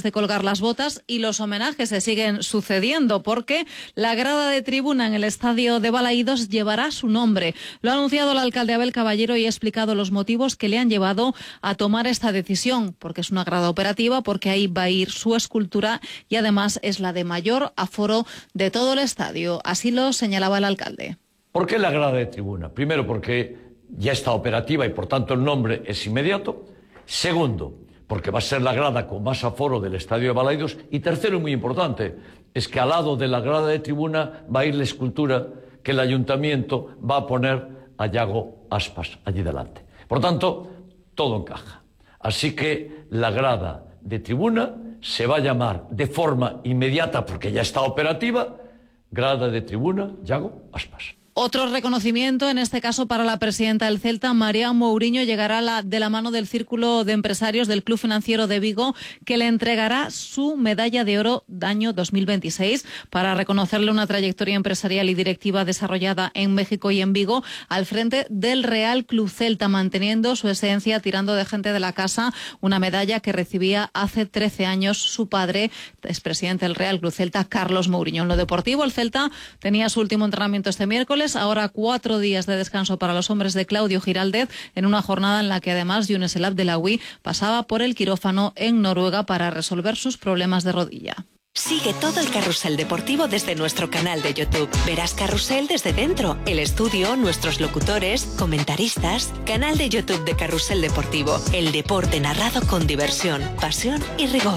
antes de colgar las botas y los homenajes se siguen sucediendo porque la grada de tribuna en el estadio de Balaídos llevará su nombre. Lo ha anunciado el alcalde Abel Caballero y ha explicado los motivos que le han llevado a tomar esta decisión, porque es una grada operativa, porque ahí va a ir su escultura y además es la de mayor aforo de todo el estadio. Así lo señalaba el alcalde. ¿Por qué la grada de tribuna? Primero, porque ya está operativa y por tanto el nombre es inmediato. Segundo, porque va a ser la grada con más aforo del estadio de Balaídos. Y tercero, y muy importante, es que al lado de la grada de tribuna va a ir la escultura que el ayuntamiento va a poner a Yago Aspas allí delante. Por tanto, todo encaja. Así que la grada de tribuna se va a llamar de forma inmediata, porque ya está operativa, grada de tribuna Yago Aspas. Otro reconocimiento, en este caso para la presidenta del Celta, María Mourinho, llegará de la mano del Círculo de Empresarios del Club Financiero de Vigo, que le entregará su medalla de oro de año 2026 para reconocerle una trayectoria empresarial y directiva desarrollada en México y en Vigo al frente del Real Club Celta, manteniendo su esencia, tirando de gente de la casa, una medalla que recibía hace 13 años su padre, expresidente del Real Club Celta, Carlos Mourinho. En lo deportivo, el Celta tenía su último entrenamiento este miércoles. Ahora 4 días de descanso para los hombres de Claudio Giraldez, en una jornada en la que además Younes El Abdelawi pasaba por el quirófano en Noruega para resolver sus problemas de rodilla. Sigue todo el carrusel deportivo desde nuestro canal de YouTube. Verás Carrusel desde dentro, el estudio, nuestros locutores, comentaristas. Canal de YouTube de Carrusel Deportivo. El deporte narrado con diversión, pasión y rigor.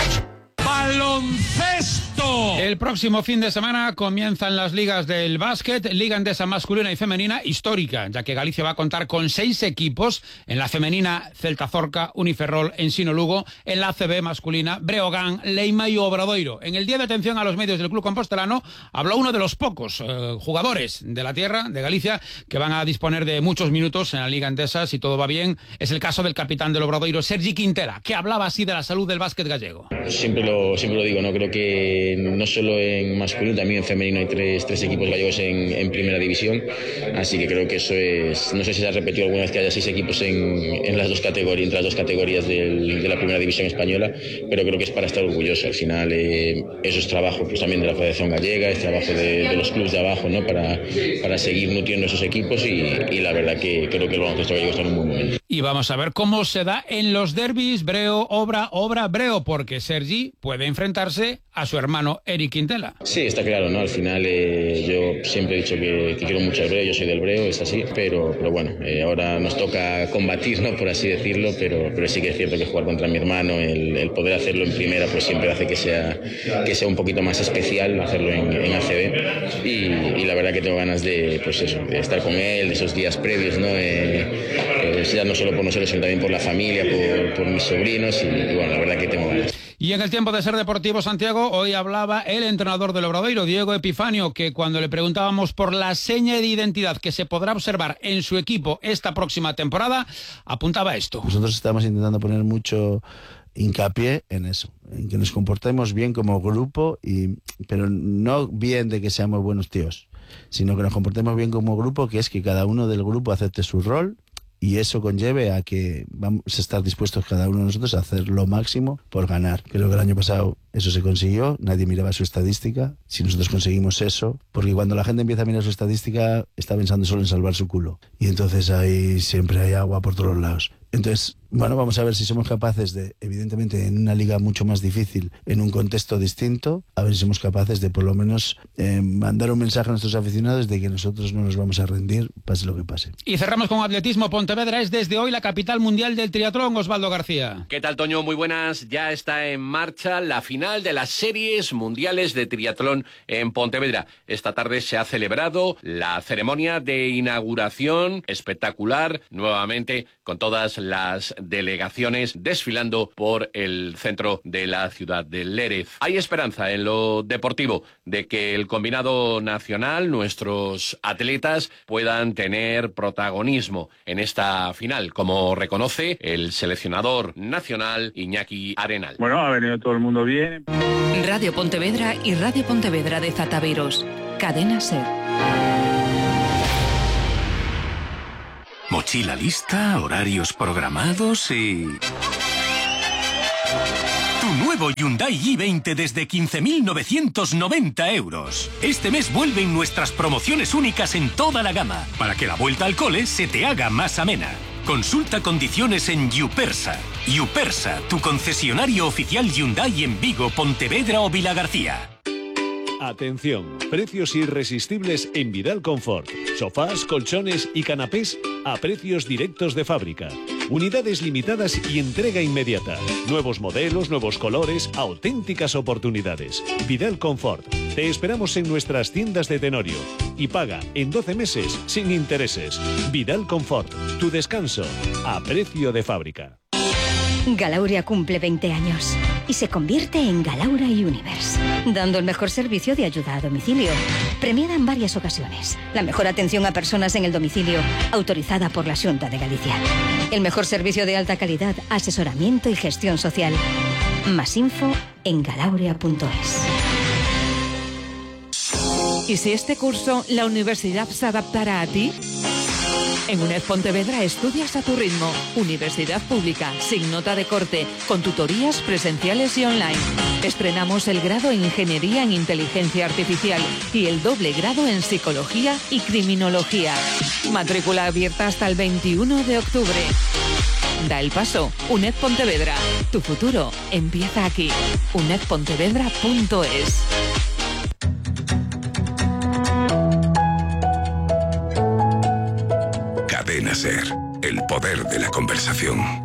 ¡Baloncesto! El próximo fin de semana comienzan las ligas del básquet, Liga Endesa masculina y femenina, histórica, ya que Galicia va a contar con 6 equipos. En la femenina, Celta Zorca, Uniferrol, Ensino Lugo. En la ACB masculina, Breogán, Leima y Obradoiro. En el día de atención a los medios del Club Compostelano habló uno de los pocos jugadores de la tierra, de Galicia, que van a disponer de muchos minutos en la Liga Endesa, si todo va bien. Es el caso del capitán del Obradoiro, Sergi Quintela, que hablaba así de la salud del básquet gallego. Siempre lo digo, ¿no? Creo que no solo en masculino, también en femenino hay tres equipos gallegos en primera división, así que creo que eso es, no sé si se ha repetido alguna vez que haya 6 equipos en las dos categorías, entre las dos categorías de la primera división española, pero creo que es para estar orgulloso. Al final eso es trabajo pues también de la Federación Gallega, es trabajo de los clubes de abajo, ¿no? Para seguir nutriendo esos equipos y la verdad que creo que el baloncesto gallego está en un buen momento. Y vamos a ver cómo se da en los derbis Breo, Obra, Breo, porque Sergi puede enfrentarse a su hermano Eric Quintela. Sí, está claro, ¿no? Al final yo siempre he dicho que quiero mucho el Breo, yo soy del Breo, es así, pero bueno, ahora nos toca combatir, ¿no? Por así decirlo, pero sí que es cierto que jugar contra mi hermano, el poder hacerlo en primera, pues siempre hace que sea un poquito más especial hacerlo en ACB y la verdad que tengo ganas de estar con él, de esos días previos, ¿no? Ya no solo por nosotros, sino también por la familia, por mis sobrinos y bueno, la verdad que tengo ganas. Y en el tiempo de Ser Deportivo, Santiago, hoy hablaba el entrenador del Obradoiro, Diego Epifanio, que cuando le preguntábamos por la seña de identidad que se podrá observar en su equipo esta próxima temporada, apuntaba esto. Nosotros estamos intentando poner mucho hincapié en eso, en que nos comportemos bien como grupo, pero no bien de que seamos buenos tíos, sino que nos comportemos bien como grupo, que es que cada uno del grupo acepte su rol, y eso conlleve a que vamos a estar dispuestos cada uno de nosotros a hacer lo máximo por ganar. Creo que el año pasado eso se consiguió, nadie miraba su estadística. Si nosotros conseguimos eso, porque cuando la gente empieza a mirar su estadística, está pensando solo en salvar su culo. Y entonces ahí siempre hay agua por todos lados. Entonces, bueno, vamos a ver si somos capaces de, evidentemente, en una liga mucho más difícil, en un contexto distinto, a ver si somos capaces de, por lo menos, mandar un mensaje a nuestros aficionados de que nosotros no nos vamos a rendir, pase lo que pase. Y cerramos con atletismo. Pontevedra es desde hoy la capital mundial del triatlón. Osvaldo García. ¿Qué tal, Toño? Muy buenas. Ya está en marcha la final de las series mundiales de triatlón en Pontevedra. Esta tarde se ha celebrado la ceremonia de inauguración espectacular, nuevamente con todas las delegaciones desfilando por el centro de la ciudad de Lérez. Hay esperanza en lo deportivo de que el combinado nacional, nuestros atletas, puedan tener protagonismo en esta final, como reconoce el seleccionador nacional Iñaki Arenal. Bueno, ha venido todo el mundo bien. Radio Pontevedra y Radio Pontevedra de Zataviros. Cadena SER. Mochila lista, horarios programados y... Tu nuevo Hyundai i20 desde 15.990 euros. Este mes vuelven nuestras promociones únicas en toda la gama, para que la vuelta al cole se te haga más amena. Consulta condiciones en Yupersa. Yupersa, tu concesionario oficial Hyundai en Vigo, Pontevedra o Vilagarcía. Atención, precios irresistibles en Vidal Confort. Sofás, colchones y canapés a precios directos de fábrica. Unidades limitadas y entrega inmediata. Nuevos modelos, nuevos colores, auténticas oportunidades. Vidal Confort. Te esperamos en nuestras tiendas de Tenorio. Y paga en 12 meses sin intereses. Vidal Confort. Tu descanso a precio de fábrica. Galauria cumple 20 años y se convierte en Galaura Universe, dando el mejor servicio de ayuda a domicilio, premiada en varias ocasiones, la mejor atención a personas en el domicilio, autorizada por la Xunta de Galicia, el mejor servicio de alta calidad, asesoramiento y gestión social. Más info en galauria.es. ¿Y si este curso la universidad se adaptara a ti? En UNED Pontevedra estudias a tu ritmo. Universidad pública, sin nota de corte, con tutorías presenciales y online. Estrenamos el grado en Ingeniería en Inteligencia Artificial y el doble grado en Psicología y Criminología. Matrícula abierta hasta el 21 de octubre. Da el paso. UNED Pontevedra. Tu futuro empieza aquí. unedpontevedra.es. Cadena SER, el poder de la conversación.